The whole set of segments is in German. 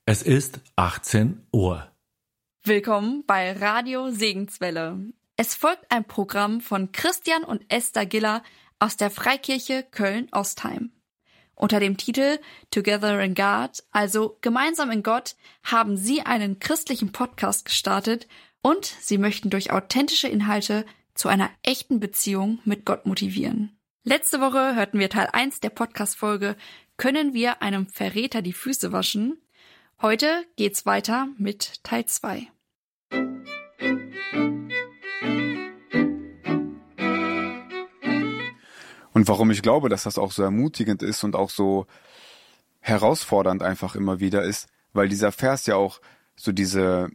Es ist 18 Uhr. Willkommen bei Radio Segenswelle. Es folgt ein Programm von Christian und Esther Giller aus der Freikirche Köln-Ostheim. Unter dem Titel Together in God, also Gemeinsam in Gott, haben sie einen christlichen Podcast gestartet und sie möchten durch authentische Inhalte zu einer echten Beziehung mit Gott motivieren. Letzte Woche hörten wir Teil 1 der Podcast-Folge Können wir einem Verräter die Füße waschen? Heute geht's weiter mit Teil 2. Und warum ich glaube, dass das auch so ermutigend ist und auch so herausfordernd einfach immer wieder ist, weil dieser Vers ja auch so das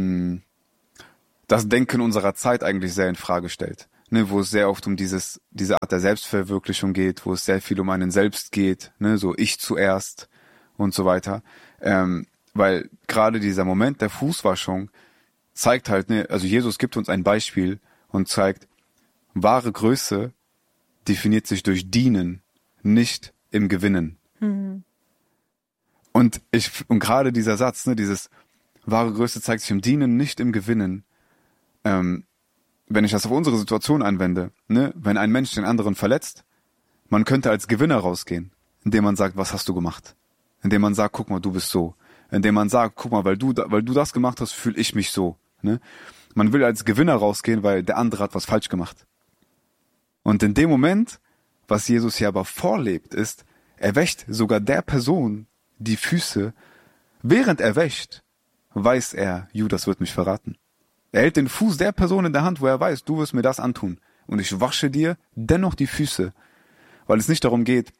Denken unserer Zeit eigentlich sehr in Frage stellt. Ne, wo es sehr oft um diese Art der Selbstverwirklichung geht, wo es sehr viel um einen selbst geht, ne, so ich zuerst und so weiter. Weil gerade dieser Moment der Fußwaschung zeigt halt, ne, also Jesus gibt uns ein Beispiel und zeigt, wahre Größe definiert sich durch Dienen, nicht im Gewinnen. Mhm. Und gerade dieser Satz, ne, dieses wahre Größe zeigt sich im Dienen, nicht im Gewinnen, wenn ich das auf unsere Situation anwende, ne, wenn ein Mensch den anderen verletzt, man könnte als Gewinner rausgehen, indem man sagt, was hast du gemacht? Indem man sagt, guck mal, du bist so. Indem man sagt, guck mal, weil du das gemacht hast, fühle ich mich so. Ne? Man will als Gewinner rausgehen, weil der andere hat was falsch gemacht. Und in dem Moment, was Jesus hier aber vorlebt, ist, er wäscht sogar der Person die Füße. Während er wäscht, weiß er, Judas wird mich verraten. Er hält den Fuß der Person in der Hand, wo er weiß, du wirst mir das antun. Und ich wasche dir dennoch die Füße. Weil es nicht darum geht,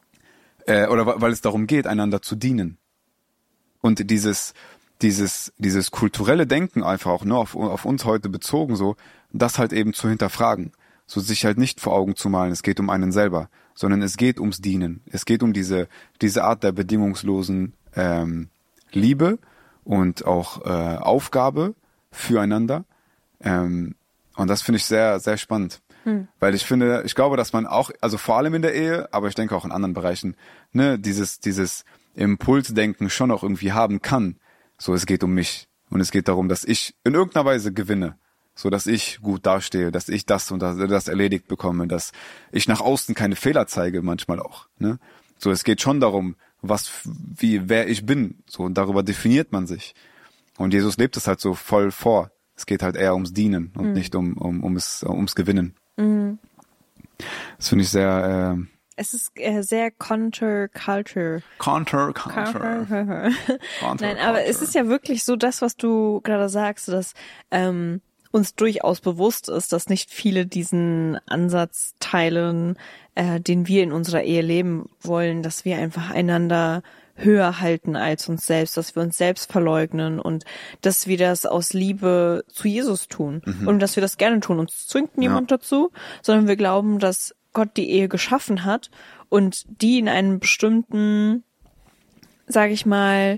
weil es darum geht, einander zu dienen. Und dieses kulturelle Denken einfach auch nur auf uns heute bezogen, so, das halt eben zu hinterfragen. So sich halt nicht vor Augen zu malen, es geht um einen selber, sondern es geht ums Dienen. Es geht um diese Art der bedingungslosen Liebe und auch Aufgabe füreinander. Und das finde ich sehr, sehr spannend. Weil ich glaube, dass man auch, also vor allem in der Ehe, aber ich denke auch in anderen Bereichen, ne, dieses Impulsdenken schon auch irgendwie haben kann. So, es geht um mich. Und es geht darum, dass ich in irgendeiner Weise gewinne. So, dass ich gut dastehe, dass ich das und das erledigt bekomme, dass ich nach außen keine Fehler zeige, manchmal auch, ne. So, es geht schon darum, wer ich bin. So, und darüber definiert man sich. Und Jesus lebt es halt so voll vor. Es geht halt eher ums Dienen und nicht ums Gewinnen. Mhm. Das finde ich sehr... Es ist sehr Counterculture. Counterculture. Nein, aber es ist ja wirklich so das, was du gerade sagst, dass uns durchaus bewusst ist, dass nicht viele diesen Ansatz teilen, den wir in unserer Ehe leben wollen, dass wir einfach einander höher halten als uns selbst, dass wir uns selbst verleugnen und dass wir das aus Liebe zu Jesus tun und dass wir das gerne tun. Uns zwingt niemand dazu, sondern wir glauben, dass Gott die Ehe geschaffen hat und die in einem bestimmten, sage ich mal,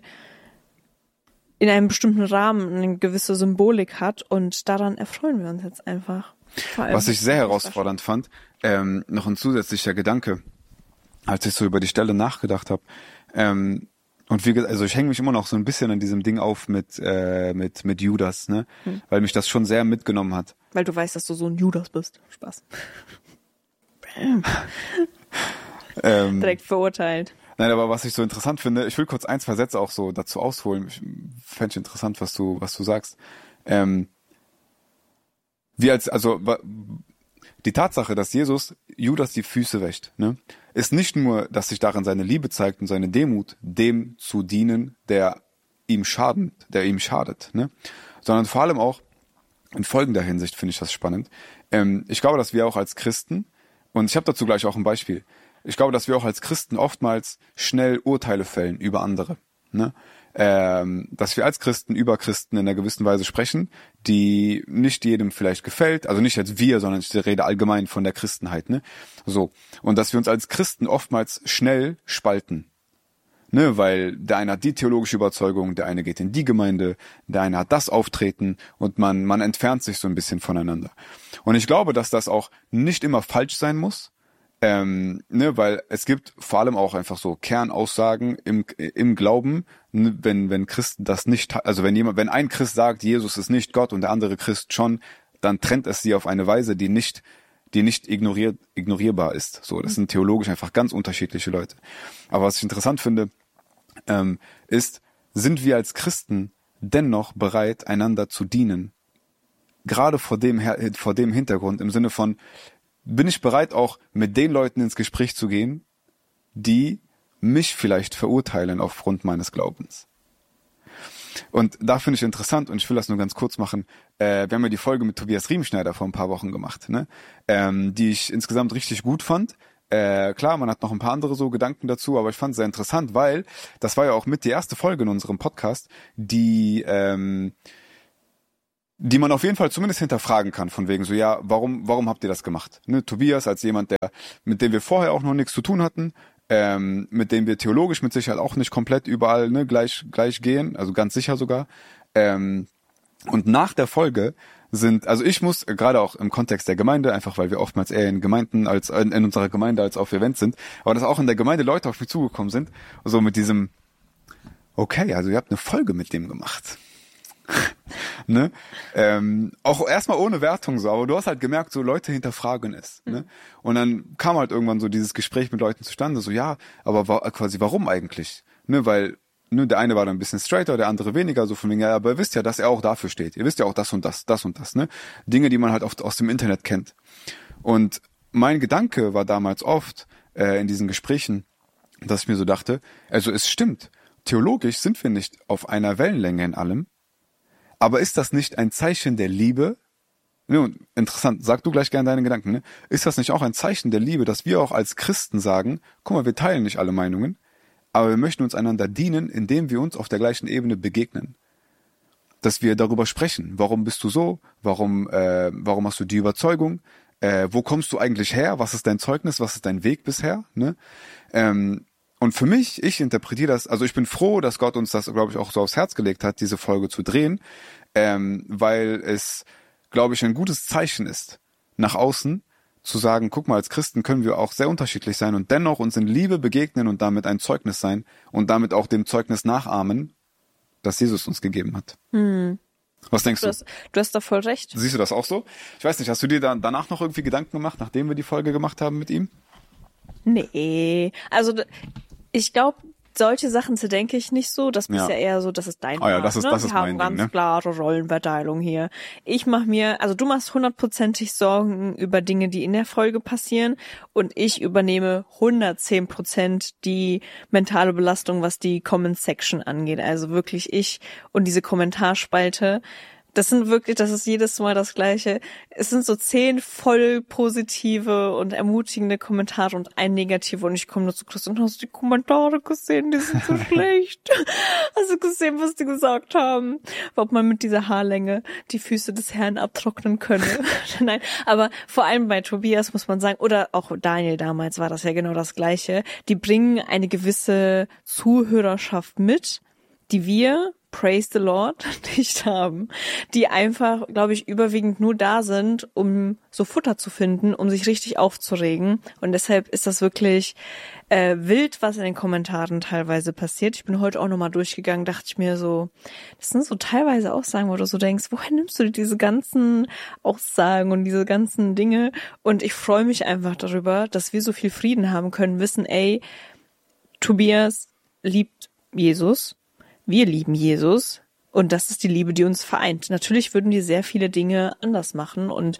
in einem bestimmten Rahmen eine gewisse Symbolik hat und daran erfreuen wir uns jetzt einfach. Was ich sehr herausfordernd fand, noch ein zusätzlicher Gedanke, als ich so über die Stelle nachgedacht habe. Und also ich hänge mich immer noch so ein bisschen an diesem Ding auf mit Judas, ne, weil mich das schon sehr mitgenommen hat. Weil du weißt, dass du so ein Judas bist. Spaß. Direkt verurteilt. Nein, aber was ich so interessant finde, ich will kurz 1, 2 Sätze auch so dazu ausholen. Ich fände es interessant, was du sagst. Die Tatsache, dass Jesus Judas die Füße wäscht, ne, ist nicht nur, dass sich darin seine Liebe zeigt und seine Demut, dem zu dienen, der ihm schadet, ne, sondern vor allem auch in folgender Hinsicht finde ich das spannend. Ich glaube, dass wir auch als Christen, und ich habe dazu gleich auch ein Beispiel, ich glaube, dass wir auch als Christen oftmals schnell Urteile fällen über andere, ne? Dass wir als Christen über Christen in einer gewissen Weise sprechen, die nicht jedem vielleicht gefällt, also nicht jetzt wir, sondern ich rede allgemein von der Christenheit, ne? So. Und dass wir uns als Christen oftmals schnell spalten, ne? Weil der eine hat die theologische Überzeugung, der eine geht in die Gemeinde, der eine hat das Auftreten und man entfernt sich so ein bisschen voneinander. Und ich glaube, dass das auch nicht immer falsch sein muss, Weil es gibt vor allem auch einfach so Kernaussagen im Glauben, ne, wenn Christen das nicht, also wenn ein Christ sagt, Jesus ist nicht Gott und der andere Christ schon, dann trennt es sie auf eine Weise, die nicht ignorierbar ist. So, das sind theologisch einfach ganz unterschiedliche Leute. Aber was ich interessant finde, ist, sind wir als Christen dennoch bereit, einander zu dienen? Gerade vor dem Hintergrund, im Sinne von, bin ich bereit, auch mit den Leuten ins Gespräch zu gehen, die mich vielleicht verurteilen aufgrund meines Glaubens. Und da finde ich interessant, und ich will das nur ganz kurz machen, wir haben ja die Folge mit Tobias Riemschneider vor ein paar Wochen gemacht, ne? Die ich insgesamt richtig gut fand. Klar, man hat noch ein paar andere so Gedanken dazu, aber ich fand es sehr interessant, weil das war ja auch mit die erste Folge in unserem Podcast, die man auf jeden Fall zumindest hinterfragen kann, von wegen so, ja, warum habt ihr das gemacht? Ne, Tobias als jemand, mit dem wir vorher auch noch nichts zu tun hatten, mit dem wir theologisch mit Sicherheit auch nicht komplett überall gleich gehen, also ganz sicher sogar. Und nach der Folge also ich muss, gerade auch im Kontext der Gemeinde, einfach weil wir oftmals eher in Gemeinden in unserer Gemeinde als auf Events sind, aber dass auch in der Gemeinde Leute auf mich zugekommen sind, so mit diesem, okay, also ihr habt eine Folge mit dem gemacht. Ne? Auch erstmal ohne Wertung so, aber du hast halt gemerkt, so Leute hinterfragen es. Ne? Und dann kam halt irgendwann so dieses Gespräch mit Leuten zustande, so ja, aber quasi warum eigentlich? Ne, weil der eine war dann ein bisschen straighter, der andere weniger, so von wegen, ja, aber ihr wisst ja, dass er auch dafür steht. Ihr wisst ja auch das und das und das, ne? Dinge, die man halt oft aus dem Internet kennt. Und mein Gedanke war damals oft in diesen Gesprächen, dass ich mir so dachte, also es stimmt, theologisch sind wir nicht auf einer Wellenlänge in allem, aber ist das nicht ein Zeichen der Liebe? Nun, interessant, sag du gleich gerne deine Gedanken, ne? Ist das nicht auch ein Zeichen der Liebe, dass wir auch als Christen sagen, guck mal, wir teilen nicht alle Meinungen, aber wir möchten uns einander dienen, indem wir uns auf der gleichen Ebene begegnen. Dass wir darüber sprechen. Warum bist du so? Warum hast du die Überzeugung? Wo kommst du eigentlich her? Was ist dein Zeugnis? Was ist dein Weg bisher? Ne? Und für mich, ich interpretiere das, also ich bin froh, dass Gott uns das, glaube ich, auch so aufs Herz gelegt hat, diese Folge zu drehen, weil es, glaube ich, ein gutes Zeichen ist, nach außen zu sagen, guck mal, als Christen können wir auch sehr unterschiedlich sein und dennoch uns in Liebe begegnen und damit ein Zeugnis sein und damit auch dem Zeugnis nachahmen, das Jesus uns gegeben hat. Was denkst du? Du hast doch voll recht. Siehst du das auch so? Ich weiß nicht, hast du dir danach noch irgendwie Gedanken gemacht, nachdem wir die Folge gemacht haben mit ihm? Nee, also ich glaube, solche Sachen denke ich nicht so. Das ist ja eher so, das ist dein Part, das ist Wir mein haben ganz Ding, ne? klare Rollenverteilung hier. Ich mache mir, also du machst 100%ig Sorgen über Dinge, die in der Folge passieren und ich übernehme 110% die mentale Belastung, was die Comment Section angeht. Also wirklich ich und diese Kommentarspalte. Das ist jedes Mal das Gleiche. Es sind so 10 voll positive und ermutigende Kommentare und ein negative und ich komme nur zu Christian und hast du die Kommentare gesehen? Die sind so schlecht. Hast du gesehen, was die gesagt haben? Ob man mit dieser Haarlänge die Füße des Herrn abtrocknen könne? Nein, aber vor allem bei Tobias muss man sagen, oder auch Daniel damals war das ja genau das Gleiche. Die bringen eine gewisse Zuhörerschaft mit, die wir, praise the Lord, nicht haben, die einfach, glaube ich, überwiegend nur da sind, um so Futter zu finden, um sich richtig aufzuregen. Und deshalb ist das wirklich wild, was in den Kommentaren teilweise passiert. Ich bin heute auch nochmal durchgegangen, dachte ich mir so, das sind so teilweise Aussagen, wo du so denkst, woher nimmst du diese ganzen Aussagen und diese ganzen Dinge? Und ich freue mich einfach darüber, dass wir so viel Frieden haben können, wissen, ey, Tobias liebt Jesus. Wir lieben Jesus und das ist die Liebe, die uns vereint. Natürlich würden wir sehr viele Dinge anders machen und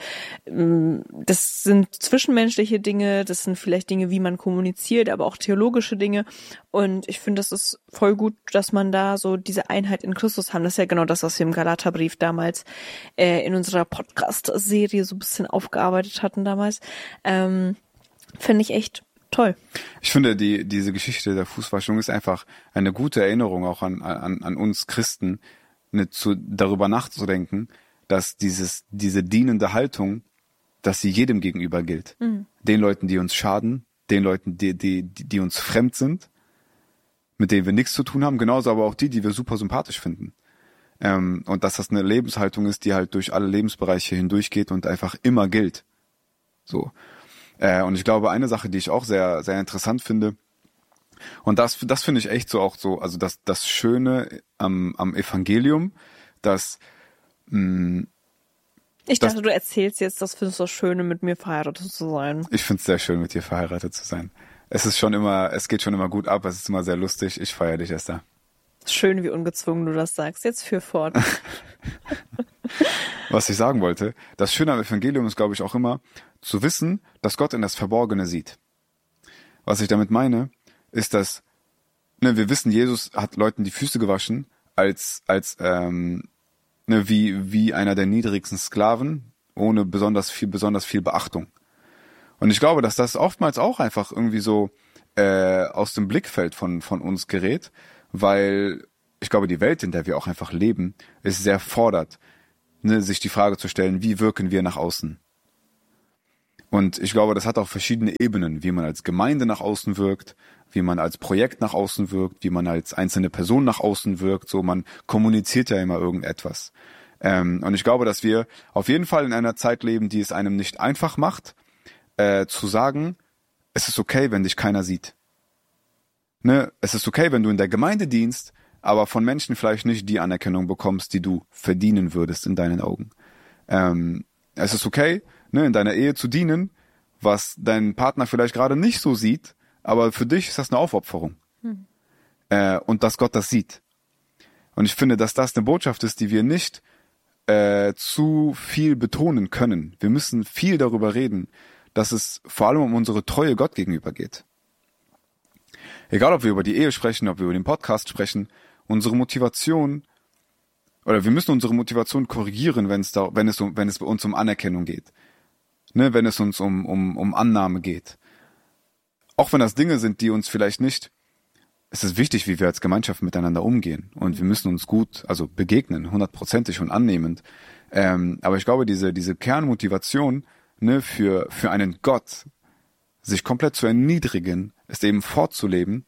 das sind zwischenmenschliche Dinge, das sind vielleicht Dinge, wie man kommuniziert, aber auch theologische Dinge und ich finde, das ist voll gut, dass man da so diese Einheit in Christus haben. Das ist ja genau das, was wir im Galaterbrief damals in unserer Podcast-Serie so ein bisschen aufgearbeitet hatten damals. Finde ich echt toll. Ich finde, diese Geschichte der Fußwaschung ist einfach eine gute Erinnerung auch an uns Christen, darüber nachzudenken, dass diese dienende Haltung, dass sie jedem gegenüber gilt. Mhm. Den Leuten, die uns schaden, den Leuten, die uns fremd sind, mit denen wir nichts zu tun haben, genauso aber auch die wir super sympathisch finden. Und dass das eine Lebenshaltung ist, die halt durch alle Lebensbereiche hindurchgeht und einfach immer gilt. So. Und ich glaube, eine Sache, die ich auch sehr, sehr interessant finde, und das finde ich echt so auch so, also das Schöne am Evangelium, dass ich dachte, du erzählst jetzt, das findest du das Schöne, mit mir verheiratet zu sein. Ich finde es sehr schön, mit dir verheiratet zu sein. Es geht schon immer gut ab, es ist immer sehr lustig. Ich feiere dich, Esther. Schön, wie ungezwungen du das sagst. Jetzt führ fort. Was ich sagen wollte, das Schöne am Evangelium ist, glaube ich, auch immer zu wissen, dass Gott in das Verborgene sieht. Was ich damit meine, ist, dass wir wissen, Jesus hat Leuten die Füße gewaschen als wie einer der niedrigsten Sklaven, ohne besonders viel Beachtung. Und ich glaube, dass das oftmals auch einfach irgendwie so aus dem Blickfeld von uns gerät, weil ich glaube, die Welt, in der wir auch einfach leben, ist sehr fordert, sich die Frage zu stellen, wie wirken wir nach außen? Und ich glaube, das hat auch verschiedene Ebenen, wie man als Gemeinde nach außen wirkt, wie man als Projekt nach außen wirkt, wie man als einzelne Person nach außen wirkt. So, man kommuniziert ja immer irgendetwas. Und ich glaube, dass wir auf jeden Fall in einer Zeit leben, die es einem nicht einfach macht, zu sagen, es ist okay, wenn dich keiner sieht. Es ist okay, wenn du in der Gemeinde dienst, aber von Menschen vielleicht nicht die Anerkennung bekommst, die du verdienen würdest in deinen Augen. Es ist okay, in deiner Ehe zu dienen, was dein Partner vielleicht gerade nicht so sieht, aber für dich ist das eine Aufopferung. Und dass Gott das sieht. Und ich finde, dass das eine Botschaft ist, die wir nicht zu viel betonen können. Wir müssen viel darüber reden, dass es vor allem um unsere Treue Gott gegenüber geht. Egal, ob wir über die Ehe sprechen, ob wir über den Podcast sprechen, unsere Motivation, oder wir müssen unsere Motivation korrigieren, wenn es bei uns um Anerkennung geht. Wenn es uns um Annahme geht. Auch wenn das Dinge sind, die uns vielleicht nicht, es ist wichtig, wie wir als Gemeinschaft miteinander umgehen. Und wir müssen uns gut, also begegnen, 100%ig und annehmend. Aber ich glaube, diese Kernmotivation, für einen Gott, sich komplett zu erniedrigen, es eben fortzuleben,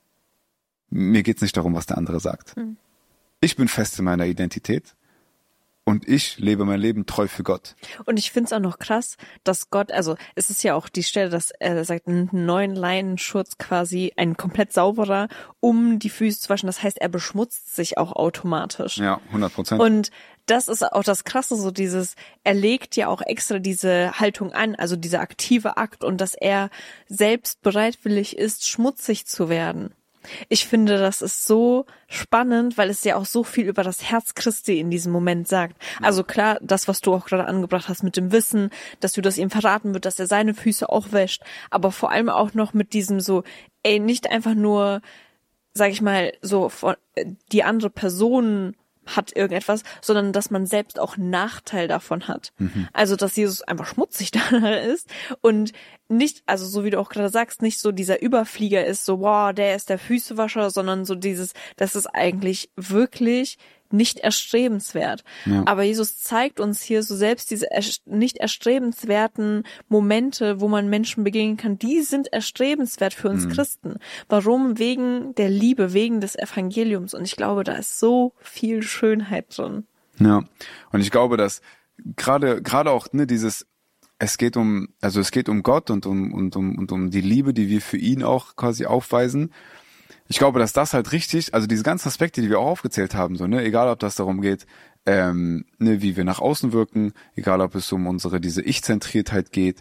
mir geht's nicht darum, was der andere sagt. Ich bin fest in meiner Identität und ich lebe mein Leben treu für Gott. Und ich finde es auch noch krass, dass Gott, also es ist ja auch die Stelle, dass er sagt, einen neuen Leinenschurz quasi, ein komplett sauberer, um die Füße zu waschen. Das heißt, er beschmutzt sich auch automatisch. Ja, 100%. Und das ist auch das Krasse, so er legt ja auch extra diese Haltung an, also dieser aktive Akt und dass er selbst bereitwillig ist, schmutzig zu werden. Ich finde, das ist so spannend, weil es ja auch so viel über das Herz Christi in diesem Moment sagt. Also klar, das, was du auch gerade angebracht hast mit dem Wissen, dass du das ihm verraten wird, dass er seine Füße auch wäscht, aber vor allem auch noch mit diesem so, nicht einfach nur, sag ich mal, so die andere Person hat irgendetwas, sondern dass man selbst auch einen Nachteil davon hat. Also, dass Jesus einfach schmutzig da ist und nicht, also so wie du auch gerade sagst, nicht so dieser Überflieger ist, so wow, der ist der Füßewascher, sondern so das ist eigentlich wirklich nicht erstrebenswert. Ja. Aber Jesus zeigt uns hier so selbst diese nicht erstrebenswerten Momente, wo man Menschen begegnen kann, die sind erstrebenswert für uns Christen. Warum? Wegen der Liebe, wegen des Evangeliums. Und ich glaube, da ist so viel Schönheit drin. Ja, und ich glaube, dass gerade auch es geht um Gott und um die Liebe, die wir für ihn auch quasi aufweisen. Ich glaube, dass das halt richtig, also diese ganzen Aspekte, die wir auch aufgezählt haben, so, egal ob das darum geht, wie wir nach außen wirken, egal ob es um diese Ich-Zentriertheit geht,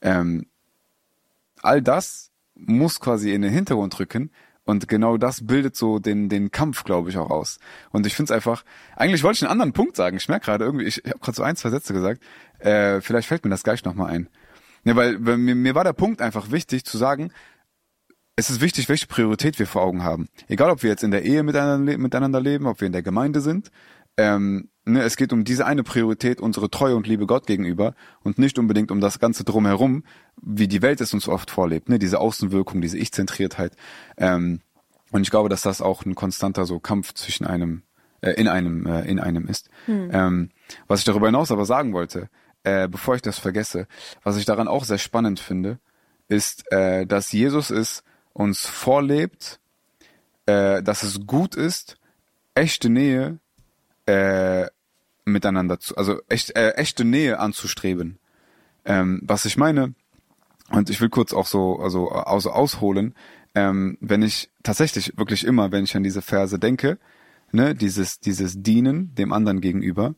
all das muss quasi in den Hintergrund rücken und genau das bildet so den Kampf, glaube ich, auch aus. Und ich finde es einfach, eigentlich wollte ich einen anderen Punkt sagen, ich merke gerade irgendwie, ich habe gerade so 1, 2 Sätze gesagt, vielleicht fällt mir das gleich nochmal ein. Ja, weil mir war der Punkt einfach wichtig zu sagen, es ist wichtig, welche Priorität wir vor Augen haben. Egal, ob wir jetzt in der Ehe miteinander leben, ob wir in der Gemeinde sind. Es geht um diese eine Priorität, unsere Treue und Liebe Gott gegenüber und nicht unbedingt um das Ganze drumherum, wie die Welt es uns oft vorlebt. Diese Außenwirkung, diese Ich-Zentriertheit. Und ich glaube, dass das auch ein konstanter so Kampf zwischen in einem ist. Was ich darüber hinaus aber sagen wollte, bevor ich das vergesse, was ich daran auch sehr spannend finde, ist, dass Jesus uns vorlebt, dass es gut ist, echte Nähe echte Nähe anzustreben. Was ich meine, Und ich will kurz auch so ausholen, wenn ich tatsächlich wirklich immer, wenn ich an diese Verse denke, ne, dieses Dienen dem anderen gegenüber.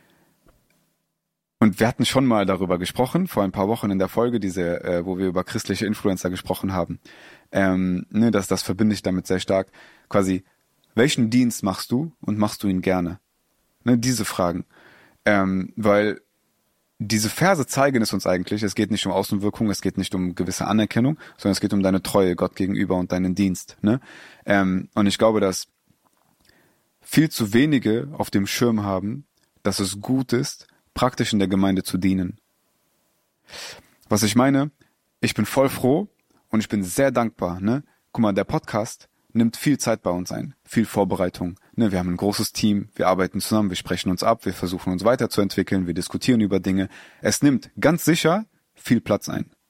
Und wir hatten schon mal darüber gesprochen, vor ein paar Wochen in der Folge, wo wir über christliche Influencer gesprochen haben. Ne, das verbinde ich damit sehr stark. Quasi, welchen Dienst machst du und machst du ihn gerne? Ne, diese Fragen. Weil diese Verse zeigen es uns eigentlich, es geht nicht um Außenwirkung, es geht nicht um gewisse Anerkennung, sondern es geht um deine Treue Gott gegenüber und deinen Dienst. Ne? Und ich glaube, dass viel zu wenige auf dem Schirm haben, dass es gut ist, praktisch in der Gemeinde zu dienen. Was ich meine, ich bin voll froh und ich bin sehr dankbar. Ne? Guck mal, der Podcast nimmt viel Zeit bei uns ein, viel Vorbereitung. Ne? Wir haben ein großes Team, wir arbeiten zusammen, wir sprechen uns ab, wir versuchen uns weiterzuentwickeln, wir diskutieren über Dinge. Es nimmt ganz sicher viel Platz ein.